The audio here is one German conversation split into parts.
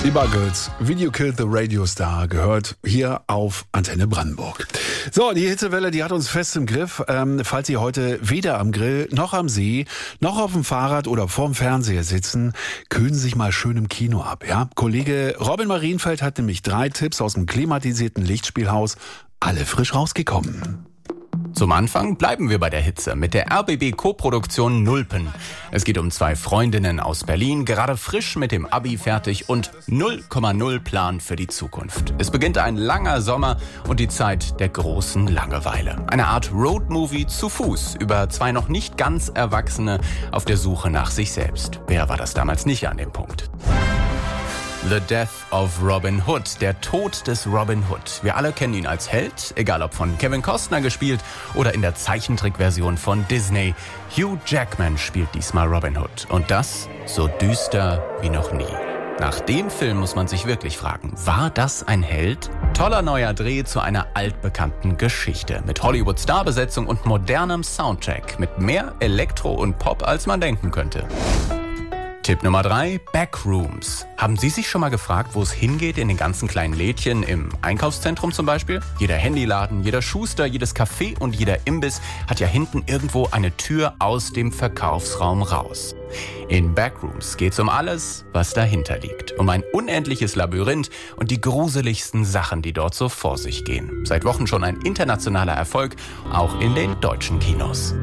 Die Buggles, Video Killed the Radio Star, gehört hier auf Antenne Brandenburg. So, die Hitzewelle, die hat uns fest im Griff. Falls Sie heute weder am Grill, noch am See, noch auf dem Fahrrad oder vorm Fernseher sitzen, kühlen Sie sich mal schön im Kino ab. Ja? Kollege Robin Marienfeld hat nämlich 3 Tipps aus dem klimatisierten Lichtspielhaus, alle frisch rausgekommen. Zum Anfang bleiben wir bei der Hitze mit der RBB-Koproduktion Nulpen. Es geht um 2 Freundinnen aus Berlin, gerade frisch mit dem Abi fertig und 0,0 Plan für die Zukunft. Es beginnt ein langer Sommer und die Zeit der großen Langeweile. Eine Art Roadmovie zu Fuß über 2 noch nicht ganz Erwachsene auf der Suche nach sich selbst. Wer war das damals nicht an dem Punkt? The Death of Robin Hood, der Tod des Robin Hood. Wir alle kennen ihn als Held, egal ob von Kevin Costner gespielt oder in der Zeichentrickversion von Disney. Hugh Jackman spielt diesmal Robin Hood und das so düster wie noch nie. Nach dem Film muss man sich wirklich fragen, war das ein Held? Toller neuer Dreh zu einer altbekannten Geschichte mit Hollywood-Starbesetzung und modernem Soundtrack mit mehr Elektro und Pop, als man denken könnte. Tipp Nummer 3, Backrooms. Haben Sie sich schon mal gefragt, wo es hingeht in den ganzen kleinen Lädchen, im Einkaufszentrum zum Beispiel? Jeder Handyladen, jeder Schuster, jedes Café und jeder Imbiss hat ja hinten irgendwo eine Tür aus dem Verkaufsraum raus. In Backrooms geht's um alles, was dahinter liegt. Um ein unendliches Labyrinth und die gruseligsten Sachen, die dort so vor sich gehen. Seit Wochen schon ein internationaler Erfolg, auch in den deutschen Kinos.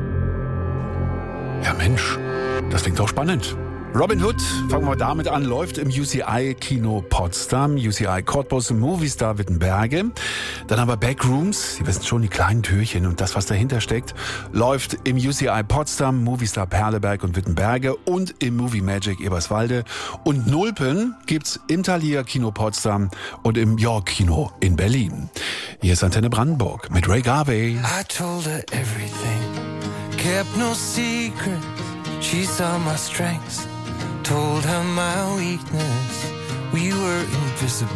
Ja Mensch, das klingt doch spannend. Robin Hood, fangen wir damit an, läuft im UCI-Kino Potsdam, UCI Cottbus im Movistar Wittenberge. Dann haben wir Backrooms, Sie wissen schon, die kleinen Türchen und das, was dahinter steckt, läuft im UCI Potsdam, Movistar Perleberg und Wittenberge und im Movie Magic Eberswalde. Und Nulpen gibt's im Thalia Kino Potsdam und im York Kino in Berlin. Hier ist Antenne Brandenburg mit Ray Garvey. I told her everything, kept no secret, she saw my strengths. Told her my weakness, we were invisible.